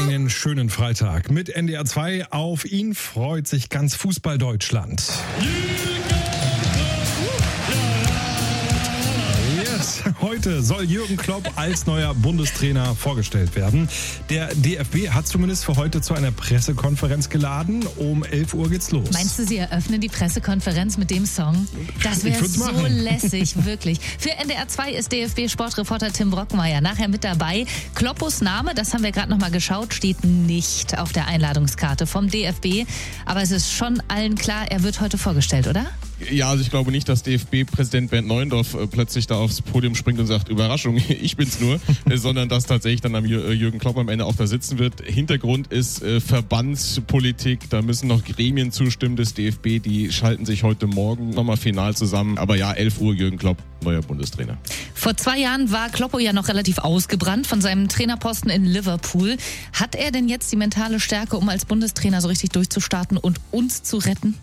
Einen schönen Freitag mit NDR 2. Auf ihn freut sich ganz Fußball-Deutschland. Heute soll Jürgen Klopp als neuer Bundestrainer vorgestellt werden. Der DFB hat zumindest für heute zu einer Pressekonferenz geladen. Um 11 Uhr geht's los. Meinst du, sie eröffnen die Pressekonferenz mit dem Song? Das wäre so lässig, wirklich. Für NDR 2 ist DFB-Sportreporter Tim Brockmeier nachher mit dabei. Kloppos Name, das haben wir gerade noch mal geschaut, steht nicht auf der Einladungskarte vom DFB. Aber es ist schon allen klar, er wird heute vorgestellt, oder? Ja, also ich glaube nicht, dass DFB-Präsident Bernd Neuendorf plötzlich da aufs Podium springt und sagt, Überraschung, ich bin's nur, sondern dass tatsächlich dann Jürgen Klopp am Ende auch da sitzen wird. Hintergrund ist Verbandspolitik, da müssen noch Gremien zustimmen des DFB, die schalten sich heute Morgen nochmal final zusammen. Aber ja, 11 Uhr Jürgen Klopp, neuer Bundestrainer. Vor 2 Jahren war Kloppo ja noch relativ ausgebrannt von seinem Trainerposten in Liverpool. Hat er denn jetzt die mentale Stärke, um als Bundestrainer so richtig durchzustarten und uns zu retten?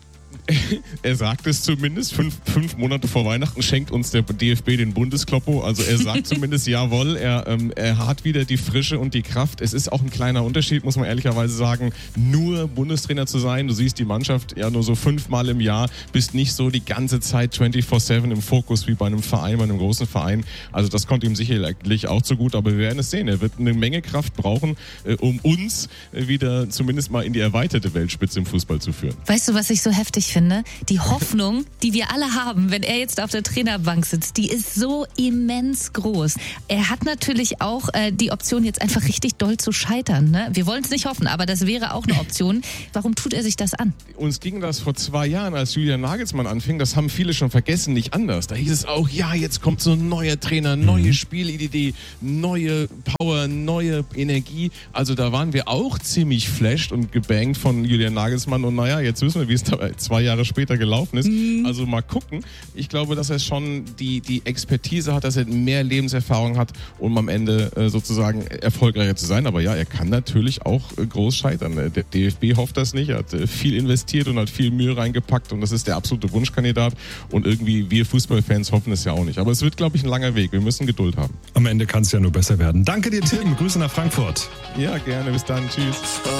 Er sagt es zumindest, fünf Monate vor Weihnachten schenkt uns der DFB den Bundeskloppo. Also er sagt zumindest jawohl, er hat wieder die Frische und die Kraft. Es ist auch ein kleiner Unterschied, muss man ehrlicherweise sagen, nur Bundestrainer zu sein. Du siehst die Mannschaft ja nur so 5-mal im Jahr, bist nicht so die ganze Zeit 24/7 im Fokus wie bei einem Verein, bei einem großen Verein. Also das kommt ihm sicherlich auch zugute, aber wir werden es sehen. Er wird eine Menge Kraft brauchen, um uns wieder zumindest mal in die erweiterte Weltspitze im Fußball zu führen. Weißt du, was ich so heftig finde? Die Hoffnung, die wir alle haben, wenn er jetzt auf der Trainerbank sitzt, die ist so immens groß. Er hat natürlich auch die Option, jetzt einfach richtig doll zu scheitern. Ne? Wir wollen es nicht hoffen, aber das wäre auch eine Option. Warum tut er sich das an? Uns ging das vor 2 Jahren, als Julian Nagelsmann anfing, das haben viele schon vergessen, nicht anders. Da hieß es auch, ja, jetzt kommt so ein neuer Trainer, neue Spielidee, neue Power, neue Energie. Also da waren wir auch ziemlich flasht und gebangt von Julian Nagelsmann. Und naja, jetzt wissen wir, wie es 2 Jahre später gelaufen ist. Also mal gucken. Ich glaube, dass er schon die Expertise hat, dass er mehr Lebenserfahrung hat, um am Ende sozusagen erfolgreicher zu sein. Aber ja, er kann natürlich auch groß scheitern. Der DFB hofft das nicht. Er hat viel investiert und hat viel Mühe reingepackt und das ist der absolute Wunschkandidat. Und irgendwie wir Fußballfans hoffen es ja auch nicht. Aber es wird, glaube ich, ein langer Weg. Wir müssen Geduld haben. Am Ende kann es ja nur besser werden. Danke dir, Tim. Grüße nach Frankfurt. Ja, gerne. Bis dann. Tschüss.